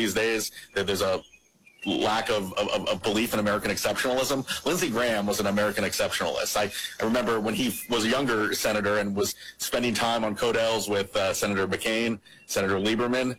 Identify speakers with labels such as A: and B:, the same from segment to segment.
A: these days that there's a lack of belief in American exceptionalism. Lindsey Graham was an American exceptionalist. I remember when he was a younger senator and was spending time on Codels with Senator McCain, Senator Lieberman.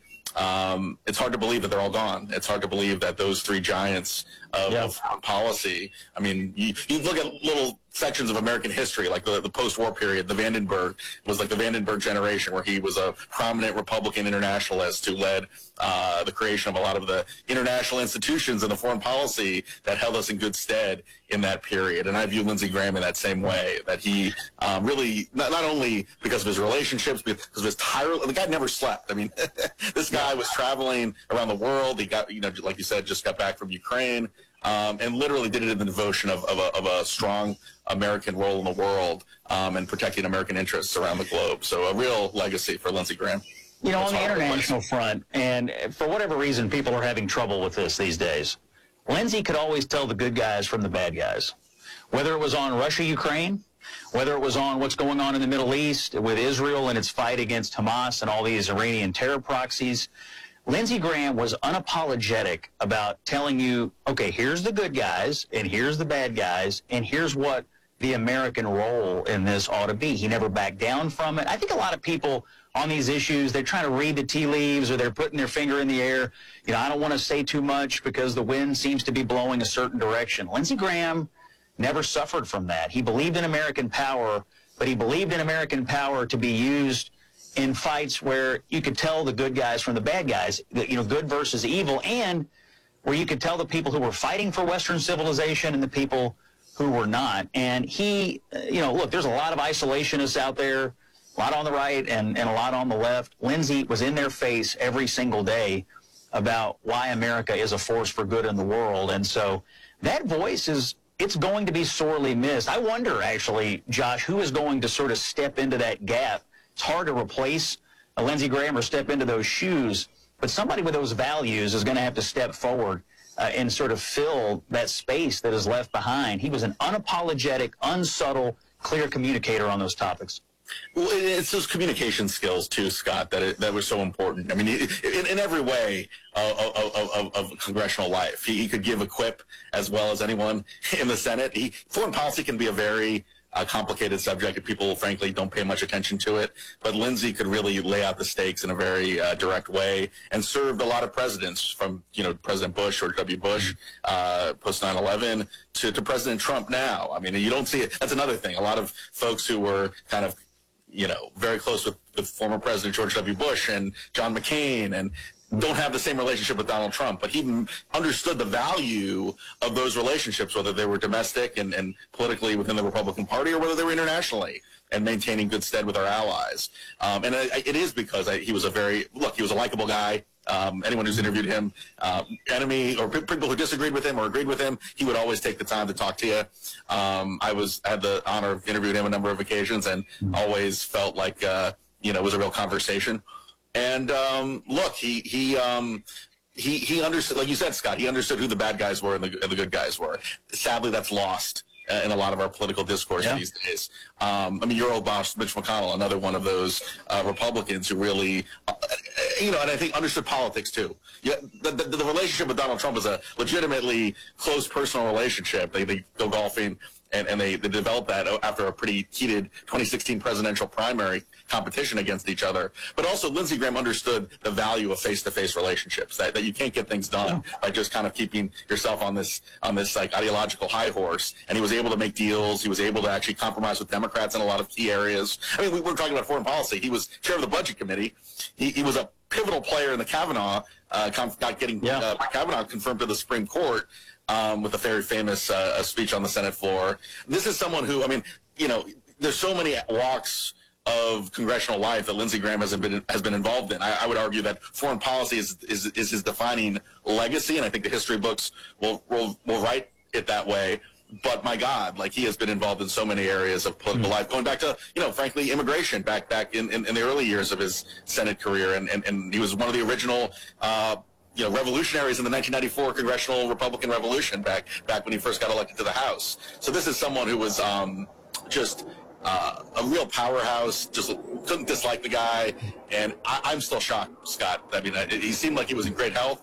A: It's hard to believe that they're all gone. It's hard to believe that those three giants of foreign policy. I mean, you look at little sections of American history, like the post-war period. The Vandenberg was like the Vandenberg generation, where he was a prominent Republican internationalist who led the creation of a lot of the international institutions and the foreign policy that held us in good stead in that period. And I view Lindsey Graham in that same way, that he really, not only because of his relationships, because of his the guy never slept. I mean, this guy was traveling around the world. He got, like you said, just got back from Ukraine. And literally did it in the devotion of a strong American role in the world and protecting American interests around the globe. So a real legacy for Lindsey Graham.
B: On the international front, and for whatever reason, people are having trouble with this these days. Lindsey could always tell the good guys from the bad guys. Whether it was on Russia-Ukraine, whether it was on what's going on in the Middle East with Israel and its fight against Hamas and all these Iranian terror proxies, Lindsey Graham was unapologetic about telling you, okay, here's the good guys, and here's the bad guys, and here's what the American role in this ought to be. He never backed down from it. I think a lot of people on these issues, they're trying to read the tea leaves, or they're putting their finger in the air. I don't want to say too much because the wind seems to be blowing a certain direction. Lindsey Graham never suffered from that. He believed in American power, but he believed in American power to be used in fights where you could tell the good guys from the bad guys, good versus evil, and where you could tell the people who were fighting for Western civilization and the people who were not. And he, look, there's a lot of isolationists out there, a lot on the right and a lot on the left. Lindsey was in their face every single day about why America is a force for good in the world. And so that voice it's going to be sorely missed. I wonder, actually, Josh, who is going to sort of step into that gap. It's hard to replace a Lindsey Graham or step into those shoes, but somebody with those values is going to have to step forward and sort of fill that space that is left behind. He was an unapologetic, unsubtle, clear communicator on those topics.
A: Well, it's those communication skills, too, Scott, that were so important. I mean, in every way of congressional life, he could give a quip as well as anyone in the Senate. Foreign policy can be a very complicated subject, and people, frankly, don't pay much attention to it. But Lindsey could really lay out the stakes in a very direct way, and served a lot of presidents, from President Bush or W. Bush post 9/11 to President Trump now. I mean, you don't see it. That's another thing. A lot of folks who were kind of very close with former President George W. Bush and John McCain and don't have the same relationship with Donald Trump, but he understood the value of those relationships, whether they were domestic and politically within the Republican Party, or whether they were internationally, and maintaining good stead with our allies. And it is because he was he was a likable guy. Anyone who's interviewed him, enemy or people who disagreed with him or agreed with him, he would always take the time to talk to you. I had the honor of interviewing him a number of occasions, and always felt like it was a real conversation. And look, he understood, like you said, Scott. He understood who the bad guys were and the good guys were. Sadly, that's lost in a lot of our political discourse these days. I mean, your old boss, Mitch McConnell, another one of those Republicans who really, and I think understood politics too. Yeah, the relationship with Donald Trump is a legitimately close personal relationship. They go golfing, and they developed that after a pretty heated 2016 presidential primary competition against each other. But also, Lindsey Graham understood the value of face-to-face relationships, that you can't get things done by just kind of keeping yourself on this like ideological high horse. And he was able to make deals. He was able to actually compromise with Democrats in a lot of key areas. I mean, we were talking about foreign policy. He was chair of the Budget Committee. He was a pivotal player in the Kavanaugh, getting Kavanaugh confirmed to the Supreme Court with a very famous speech on the Senate floor. This is someone who, I mean, there's so many walks of congressional life that Lindsey Graham has been involved in. I would argue that foreign policy is his defining legacy, and I think the history books will write it that way. But my God, like, he has been involved in so many areas of political life, going back to, frankly, immigration back in the early years of his Senate career, and he was one of the original revolutionaries in the 1994 congressional Republican Revolution back when he first got elected to the House. So this is someone who was just a real powerhouse. Just couldn't dislike the guy, and I'm still shocked, Scott. I mean, he seemed like he was in great health.